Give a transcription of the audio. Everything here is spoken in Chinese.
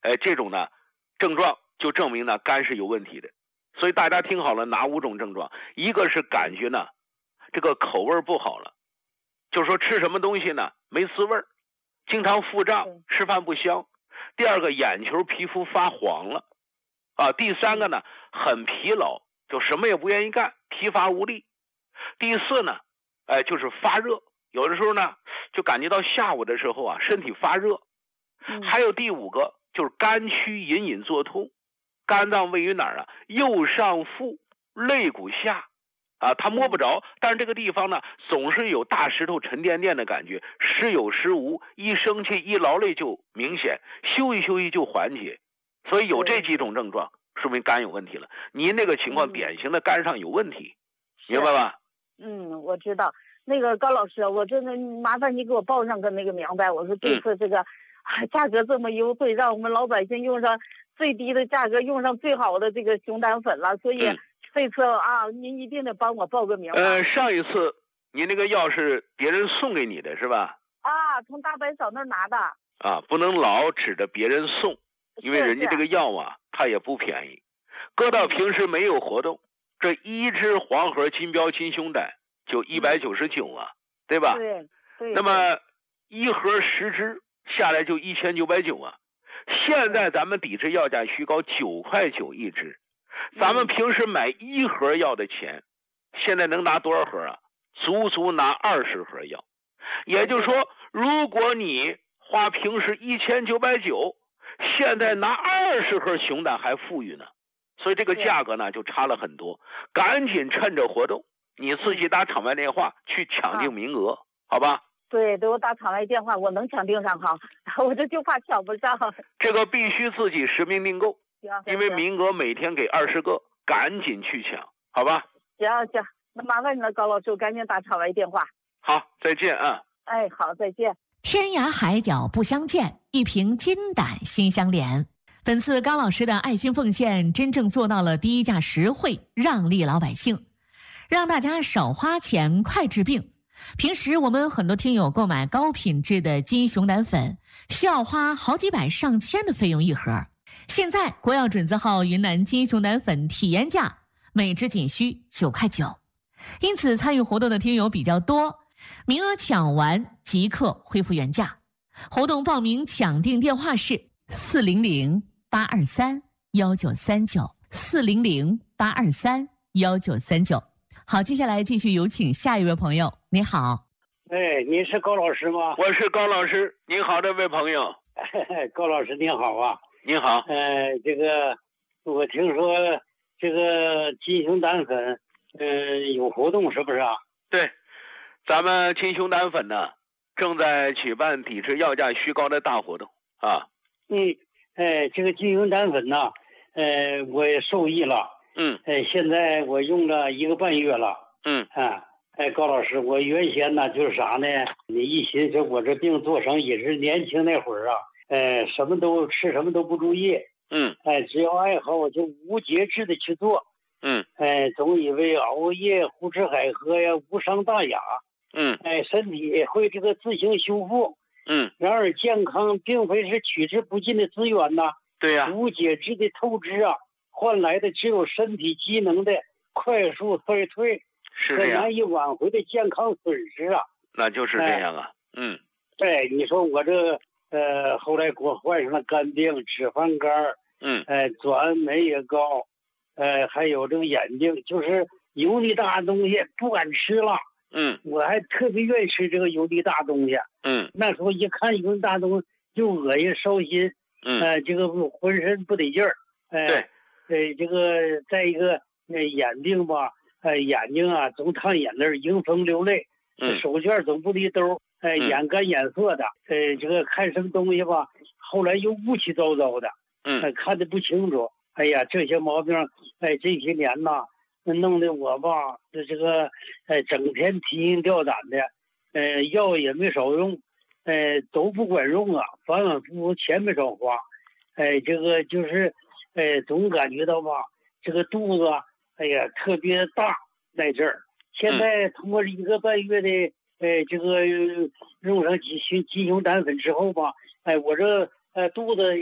这种呢症状就证明呢肝是有问题的。所以大家听好了，哪5种症状？一个是感觉呢这个口味不好了，就是说吃什么东西呢没滋味，经常腹胀，吃饭不香。第二个，眼球皮肤发黄了啊。第三个呢，很疲劳，就什么也不愿意干，疲乏无力。第四呢，就是发热，有的时候呢就感觉到下午的时候啊身体发热。还有第5个就是肝区隐隐作痛。肝脏位于哪儿啊？右上腹肋骨下啊，它摸不着，但是这个地方呢总是有大石头沉甸甸的感觉，时有时无，一生气一劳累就明显，休息休息就缓解。所以有这几种症状说明肝有问题了。您那个情况典型的肝上有问题，明白吧？ 我知道。那个高老师，我真的麻烦你给我报上个那个明白。我说这次这个价格这么优惠，让我们老百姓用上最低的价格，用上最好的这个熊胆粉了，所以这次啊，您一定得帮我报个名。 上一次您那个药是别人送给你的是吧？ 啊，从大白嫂那儿拿的。 啊，不能老指着别人送，因为人家这个药啊，它也不便宜。搁到平时没有活动，这1支黄河金标金熊胆就199啊，对吧？ 对。 那么1盒10支下来就1990啊。现在咱们抵制药价虚高，9.9块一支。咱们平时买1盒药的钱，现在能拿多少盒啊？足拿20盒药。也就是说，如果你花平时1990，现在拿20盒熊胆还富裕呢。所以这个价格呢就差了很多。赶紧趁着活动，你自己打场外电话去抢定名额，好吧？ 对，我打场外电话，我能抢定上哈，我这就怕抢不上。 这个必须自己实名订购，因为名额每天给20个，赶紧去抢，好吧？ 行，那麻烦你了，高老师，赶紧打场外电话。 好，再见啊！ 好，再见。 天涯海角不相见，一瓶金胆心相连。本次高老师的爱心奉献，真正做到了低价实惠，让利老百姓，让大家少花钱，快治病。平时我们很多听友购买高品质的金熊胆粉，需要花好几百上千的费用一盒。现在国药准字号云南金熊胆粉体验价每支仅需9.9块，因此参与活动的听友比较多，名额抢完即刻恢复原价。活动报名抢订电话是400-823-1939，400-823-1939。好，接下来继续有请下一位朋友。你好。 您是高老师吗？ 我是高老师。您好，这位朋友。 高老师您好啊。 您好。 这个我听说这个金熊胆粉有活动是不是啊？ 对，咱们金熊胆粉呢正在举办抵制药价虚高的大活动啊。 这个金熊胆粉呢我也受益了。现在我用了1个半月了。高老师，我原先呢就是啥呢？你一寻思我这病做成也是年轻那会儿啊，什么都吃，什么都不注意。只要爱好我就无节制的去做。总以为熬夜胡吃海喝呀无伤大雅。身体会这个自行修复。然而健康并非是取之不尽的资源呐。 对呀。 无节制的透支啊，换来的只有身体机能的快速衰退， 是这样， 难以挽回的健康损失啊。 那就是这样啊。 对，你说我这后来给我患上了肝病、脂肪肝，转氨酶也高，还有这个眼睛就是油腻大的东西不敢吃了。我还特别愿意吃这个油腻大东西。那时候一看油腻大东西就恶心烧心。这个浑身不得劲儿。这个再一个眼病吧，眼睛啊总淌眼泪，迎风流泪。手绢总不离兜，眼干眼涩的。这个看什么东西吧，后来又雾气糟糟的。看得不清楚。哎呀，这些毛病，这些年呐，弄得我吧，这个整天提心吊胆的。药也没少用，都不管用啊，反反复复钱没少花。这个就是总感觉到吧，这个肚子哎呀特别大在这儿。现在通过1个半月的这个用上金熊胆粉之后吧，我这肚子